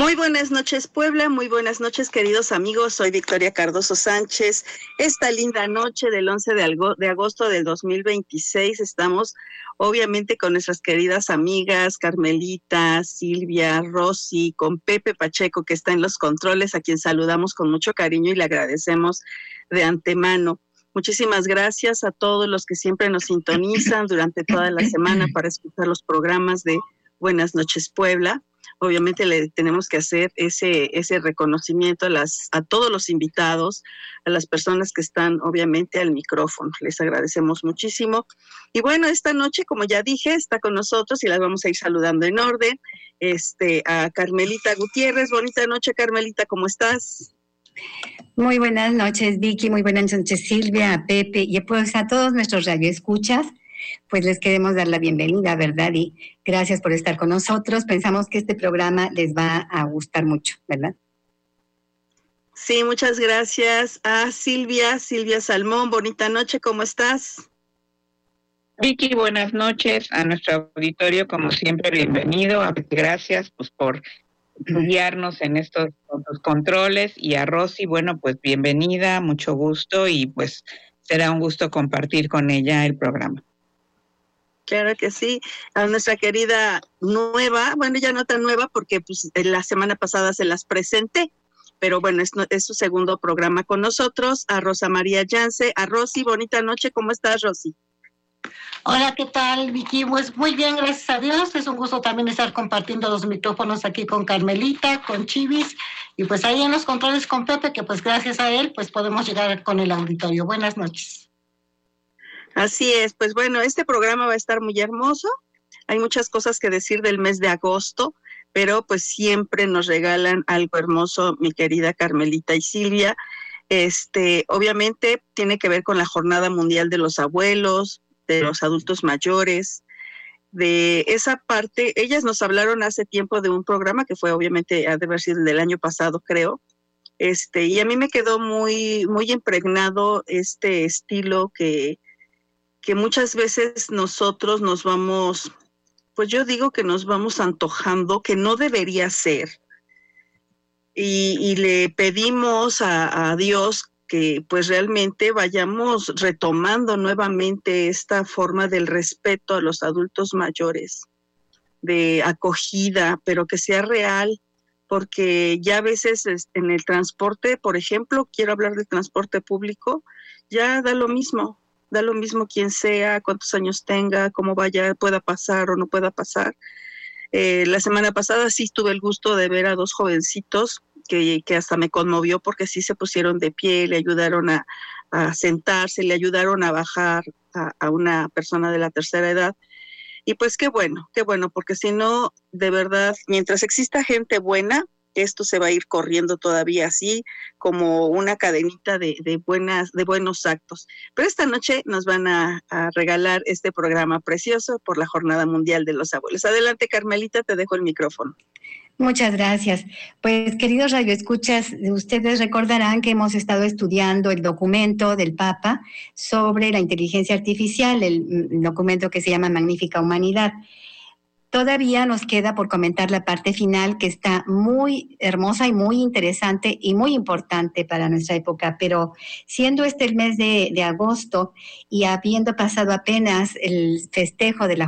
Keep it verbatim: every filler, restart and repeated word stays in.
Muy buenas noches, Puebla, muy buenas noches, queridos amigos. Soy Victoria Cardoso Sánchez. Esta linda noche del once de agosto del dos mil veintiséis estamos obviamente con nuestras queridas amigas Carmelita, Silvia, Rosy, con Pepe Pacheco, que está en los controles, a quien saludamos con mucho cariño y le agradecemos de antemano. Muchísimas gracias a todos los que siempre nos sintonizan durante toda la semana para escuchar los programas de Buenas noches, Puebla. Obviamente le tenemos que hacer ese ese reconocimiento a las a todos los invitados, a las personas que están obviamente al micrófono. Les agradecemos muchísimo. Y bueno, esta noche, como ya dije, está con nosotros y las vamos a ir saludando en orden. Este a Carmelita Gutiérrez. Bonita noche, Carmelita, ¿cómo estás? Muy buenas noches, Vicky, muy buenas noches, Silvia, a Pepe y pues a todos nuestros radioescuchas. Pues les queremos dar la bienvenida, ¿verdad? Y gracias por estar con nosotros. Pensamos que este programa les va a gustar mucho, ¿verdad? Sí, muchas gracias a Silvia, Silvia Salmón. Bonita noche, ¿cómo estás? Vicky, buenas noches a nuestro auditorio, como siempre, bienvenido. Gracias pues por guiarnos en estos, estos controles. Y a Rosy, bueno, pues bienvenida, mucho gusto y pues será un gusto compartir con ella el programa. Claro que sí, a nuestra querida nueva, bueno, ya no tan nueva porque pues la semana pasada se las presenté, pero bueno, es, es su segundo programa con nosotros, a Rosa María Yance. A Rosy, bonita noche, ¿cómo estás, Rosy? Hola, ¿qué tal, Vicky? Pues muy bien, gracias a Dios, es un gusto también estar compartiendo los micrófonos aquí con Carmelita, con Chivis, y pues ahí en los controles con Pepe, que pues gracias a él, pues podemos llegar con el auditorio. Buenas noches. Así es, pues bueno, este programa va a estar muy hermoso, hay muchas cosas que decir del mes de agosto, pero pues siempre nos regalan algo hermoso, mi querida Carmelita y Silvia. Este, obviamente tiene que ver con la Jornada Mundial de los Abuelos, de los adultos mayores, de esa parte. Ellas nos hablaron hace tiempo de un programa que fue obviamente, ha de haber sido del año pasado, creo, este, y a mí me quedó muy, muy impregnado este estilo que que muchas veces nosotros nos vamos, pues yo digo que nos vamos antojando, que no debería ser. Y, y le pedimos a, a Dios que pues realmente vayamos retomando nuevamente esta forma del respeto a los adultos mayores, de acogida, pero que sea real, porque ya a veces en el transporte, por ejemplo, quiero hablar del transporte público, ya da lo mismo. Da lo mismo quién sea, cuántos años tenga, cómo vaya, pueda pasar o no pueda pasar. Eh, la semana pasada sí tuve el gusto de ver a dos jovencitos que, que hasta me conmovió porque sí se pusieron de pie, le ayudaron a, a sentarse, le ayudaron a bajar a, a una persona de la tercera edad. Y pues qué bueno, qué bueno, porque si no, de verdad, mientras exista gente buena, esto se va a ir corriendo todavía así como una cadenita de, de buenas, de buenos actos. Pero esta noche nos van a, a regalar este programa precioso por la Jornada Mundial de los Abuelos. Adelante, Carmelita, te dejo el micrófono. Muchas gracias. Pues, queridos radioescuchas, ustedes recordarán que hemos estado estudiando el documento del Papa sobre la inteligencia artificial, el documento que se llama Magnífica Humanidad. Todavía nos queda por comentar la parte final, que está muy hermosa y muy interesante y muy importante para nuestra época, pero siendo este el mes de, de agosto y habiendo pasado apenas el festejo de la